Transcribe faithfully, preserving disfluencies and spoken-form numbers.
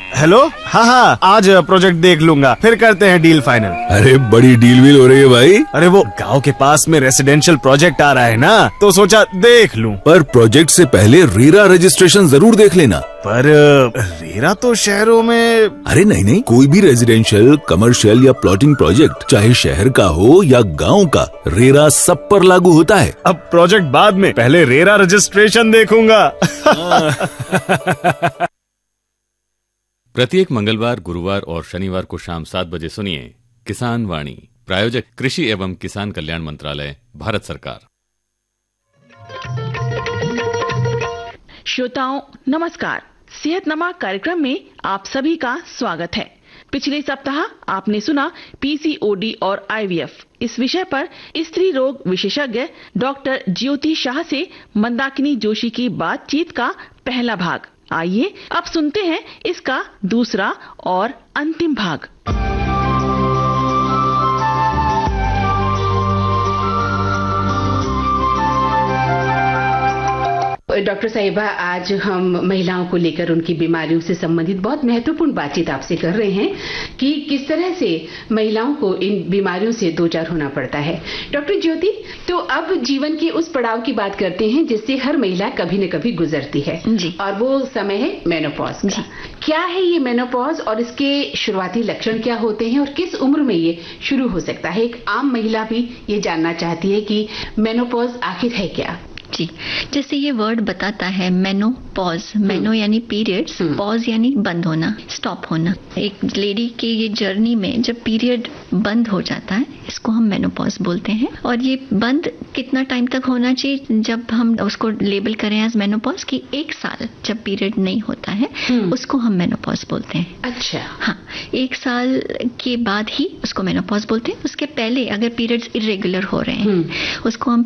Hello. हाँ हाँ, आज प्रोजेक्ट देख लूंगा, फिर करते हैं डील फाइनल। अरे बड़ी डील व्हील हो रही है भाई। अरे वो गांव के पास में रेसिडेंशियल प्रोजेक्ट आ रहा है ना, तो सोचा देख लूं। पर प्रोजेक्ट से पहले रेरा रजिस्ट्रेशन जरूर देख लेना। पर रेरा तो शहरों में। अरे नहीं नहीं, कोई भी रेजिडेंशियल, कमर्शियल या प्लॉटिंग प्रोजेक्ट, चाहे शहर का हो या गांव का, रेरा सब पर लागू होता है। अब प्रोजेक्ट बाद में, पहले रेरा रजिस्ट्रेशन देखूंगा। प्रत्येक मंगलवार, गुरुवार और शनिवार को शाम सात बजे सुनिए किसान वाणी। प्रायोजक कृषि एवं किसान कल्याण मंत्रालय, भारत सरकार। श्रोताओं नमस्कार, सेहतनमा कार्यक्रम में आप सभी का स्वागत है। पिछले सप्ताह आपने सुना पीसीओडी और आईवीएफ इस विषय पर स्त्री रोग विशेषज्ञ डॉक्टर ज्योति शाह से मंदाकिनी जोशी की बातचीत का पहला भाग। आइए अब सुनते हैं इसका दूसरा और अंतिम भाग। डॉक्टर साहिबा, आज हम महिलाओं को लेकर उनकी बीमारियों से संबंधित बहुत महत्वपूर्ण बातचीत आपसे कर रहे हैं कि किस तरह से महिलाओं को इन बीमारियों से दो चार होना पड़ता है। डॉक्टर ज्योति, तो अब जीवन के उस पड़ाव की बात करते हैं जिससे हर महिला कभी न कभी गुजरती है जी। और वो समय है मेनोपॉज का। क्या है ये मेनोपॉज और इसके शुरुआती लक्षण क्या होते हैं और किस उम्र में ये शुरू हो सकता है? एक आम महिला भी ये जानना चाहती है कि मेनोपॉज आखिर है क्या। जी, जैसे ये वर्ड बताता है मेनोपॉज, मेनो यानी पीरियड्स, पॉज यानी बंद होना, स्टॉप होना। एक लेडी के ये जर्नी में जब पीरियड बंद हो जाता है, इसको हम मेनोपॉज बोलते हैं। और ये बंद कितना टाइम तक होना चाहिए? जब हम उसको लेबल करें एज मेनोपॉज कि एक साल जब पीरियड नहीं होता है, उसको हम मेनोपॉज बोलते हैं। अच्छा। हाँ, एक साल के बाद ही उसको मेनोपॉज बोलते हैं। उसके पहले अगर पीरियड्स इरेगुलर हो रहे हैं, उसको हम